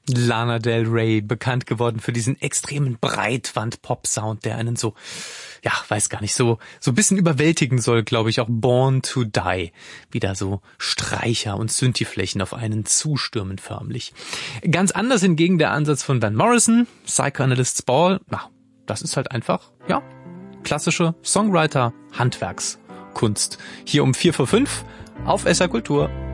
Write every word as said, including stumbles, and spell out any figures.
Lana Del Rey, bekannt geworden für diesen extremen Breitwand-Pop-Sound, der einen so, ja, weiß gar nicht, so so ein bisschen überwältigen soll, glaube ich, auch Born to Die. Wieder so Streicher und Synthi-Flächen auf einen zustürmen förmlich. Ganz anders hingegen der Ansatz von Van Morrison, Psychoanalysts Ball. Na, das ist halt einfach, ja, klassische Songwriter-Handwerkskunst. Hier um vier vor fünf auf S R Kultur.